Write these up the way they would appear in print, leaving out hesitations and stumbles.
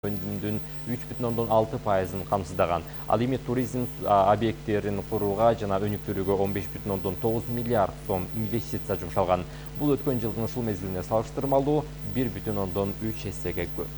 өндүмдүн 3,6%-ын камсыздаган. Ал эми туризм объекттерин курууга жана өнүктүрүүгө 15,9 миллиард сом инвестиция жумшалган. Бул өткөн жылдын ушул мезгилине салыштырмалуу 1,3 эсеге көп.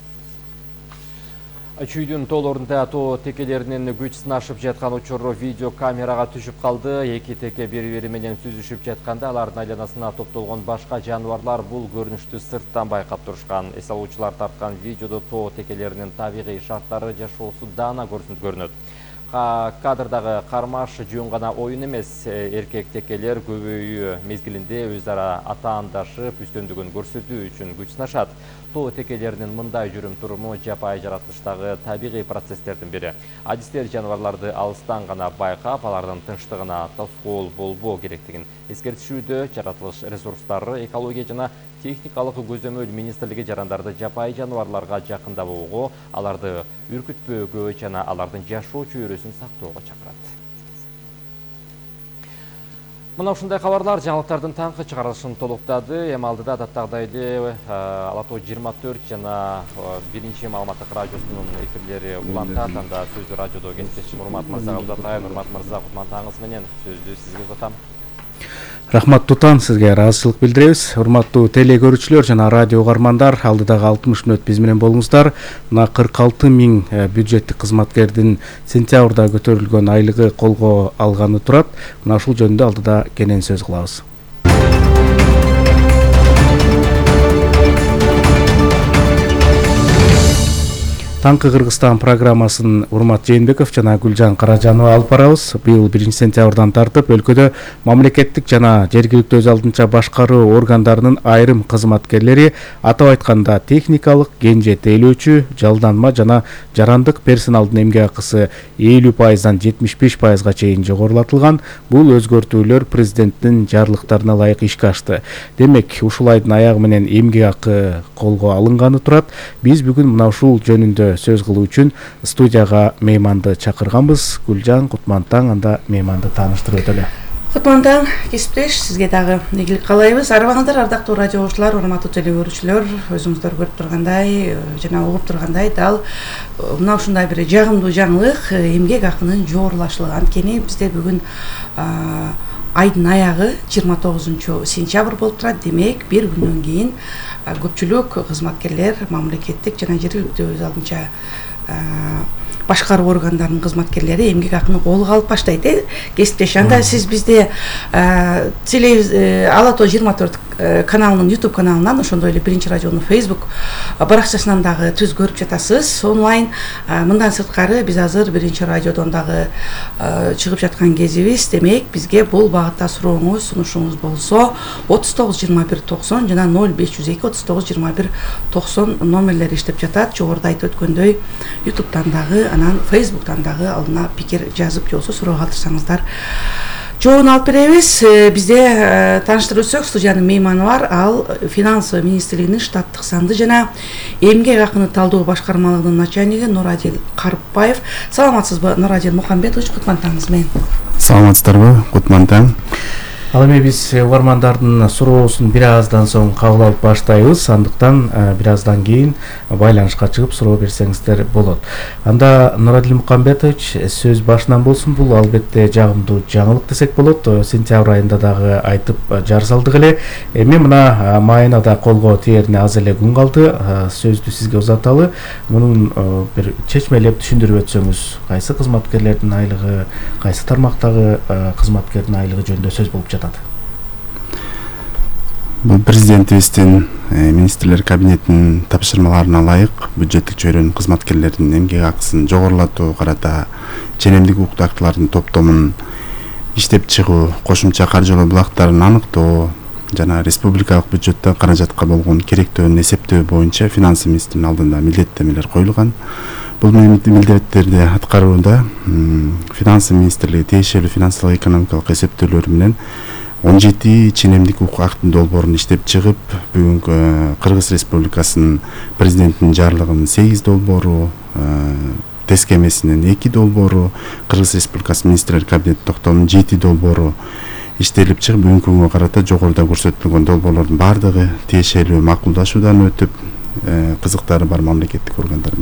Чүйдүн тоолорунда тоо текелеринин күч сынашып жаткан учуру видео камерага түшүп калды. Эки теке бири-бири менен сүзүшүп жатканда алардын айланасына топтолгон башка жаныбарлар бул көрүнүштү сырттан байкап турушкан. Эс алуучулар тарткан видеодо тоо текелеринин табигый шарттары жашоосу даана көрүнөт. Кадрдагы кармаш жөн гана оюн эмес, эркек текелер көбөйүү мезгилинде өз ара атаандашып, үстөмдүгүн көрсөтүү үчүн күч сынашат. Тоо текелеринин мындай жүрүм туруму жапайы жаратылыштагы табигый процесстердин бири. Адистер жаныбарларды алыстан гана байкап, алардын тынчтыгына тоскоол болбоо керектигин эскертишүүдө. Жаратылыш ресурстары, экология жана техникалык көзөмөл министрлиги жарандарды жапайы жаныбарларга жакындабоого, аларды үркүтпөөгө жана алардын жашоо чөйрөсүн сактоого чакырат. Мына ушундай кабарлар жаңылыктардын таңкы чыгарылышын толуктады. Эми алдыда адаттагыдай Ала Тоо 24 жана 1-Маалыматтык радиосунун эфирлери улантат. Анда сөздү радиодо кесиптешим Урмат мырзага узатайын. Урмат мырза, кутмандыгыңыз менен сөздү сизге узатам. Рахмат Тутан, сизге ыраазычылык билдиребиз. Урматтуу теле көрүүчүлөр жана радио угармандар, алдыдагы 60 мүнөт биз менен болуңуздар. Мына 46 миң бюджеттик кызматкердин сентябрда көтөрүлгөн айлыгы колго алганы турат. Мына ушул жөнүндө алдыда кенен сөз кылабыз. Таңкы Кыргызстан программасын Урмат Жээнбеков жана Гүлжан Каражанова алып барабыз. Быйыл 1 сентябрдан тартып өлкөдө мамлекеттик жана жергиликтүү өз алдынча башкаруу органдарынын айрым кызматкерлери, атап айтканда техникалык кенже тейлөөчү, жалданма жана жарандык персоналдын эмгек акысы 50%-дан 75%-га чейин жогорулатылган. Бул өзгөртүүлөр президенттин жарлыктарына ылайык ишке ашты. Демек, ушул айдын аягы менен эмгек акы колго алынганы турат. Биз бүгүн мына ушул жөнүндө сөз кылуу үчүн студияга мейманды чакырганбыз. Гүлжан, кутман-таң, анда мейманды тааныштырып өтөлү. Кутман-таң, кесиптеш, сизге дагы ийгилик каалайбыз. Арыбаңыздар, ардактуу радио угуучулар, урматтуу теле көрүүчүлөр, өзүңүздөр көрүп тургандай жана угуп тургандай, дал мына ушундай бир жагымдуу жаңылык, эмгек акынын жогорулашы. Анткени бизде бүгүн айдын аягы 29 сентябрь болуп турат. Демек, бир күндөн кийин көпчүлүк кызматкерлер, мамлекеттик жана жергиликтүү өз алдынча башкаруу органдарынын кызматкерлери эмгек акыны колго алып баштайт. Кесиптеш, анда сиз бизде Ала Тоо 24 каналынын YouTube каналынан, ошондой эле 1 радионун Facebook баракчасынан дагы түз көрүп жатасыз. Онлайн. Мындан сырткары биз азыр 1 радиодон дагы чыгып жаткан кезибиз. Демек, бизге бул багытта сурооңуз, сунушуңуз болсо 39 21 90 жана 0502 39 21 90 номерлери иштеп жатат. Жогоруда айтып өткөндөй YouTube'дан дагы, анан Facebook'тан дагы алдына пикир жазып, же болбосо суроо калтырсаңыздар жообун алып беребиз. Бизде тааныштырып өтсөк, студиянын мейманы бар. Ал Финансы министрлигинин штаттык санды жана эмгек акыны талдоо башкармалыгынын начальниги Нурадил Карпбаев. Саламатсызбы, Нурадил Мухамбетович? Кутман-таңыңыз менен. Саламатсыздарбы, кутман-таң. Ал эми биз угармандардын суроосун бир аздан соң кабыл алып баштайбыз. Андыктан бир аздан кийин байланышка чыгып суроо берсеңиздер болот. Анда Нурадил Мухамбетович, сөз башынан болсун. Бул албетте жагымдуу жаңылык десек болот. Сентябрь айында дагы айтып жар салдык эле. Эми мына майына да колго тээрине аз эле күн калды. Сөздү сизге узаталы. Мунун бир чечмелеп түшүндүрүп өтсөңүз, кайсы кызматкерлердин айлыгы, кайсы тармактагы кызматкердин айлыгы жөнүндө сөз болуп жатат? Бул президентибиздин министрлер кабинетинин тапшырмаларына ылайык бюджеттик чөйрөнүн кызматкерлеринин эмгек акысын жогорулатууга карата ченемдик укуктуу актылардын топтомун иштеп чыгуу, кошумча каржылоо булактарын аныктоо жана республикалык бюджеттен каражатка болгон керектөөнү эсептөө боюнча финансы министринин алдында милдеттемелер коюлган. Бул милдеттерди аткарууда финансы министрлиги тиешелүү финансылык экономикалык эсептөөлөр менен 17 ченемдик укук актын долбоорун иштеп чыгып, бүгүнкү Кыргыз Республикасынын президентинин жарлыгынын 8 долбоору, тескемесинин 2 долбоору, Кыргыз Республикасы министрлер кабинет токтомунун 7 долбоору иштелип чыгып, бүгүнкү күнгө карата жогоруда көрсөтүлгөн долбоорлордун баардыгы тиешелүү макулдашуудан өтүп, кызыктары бар мамлекеттик органдар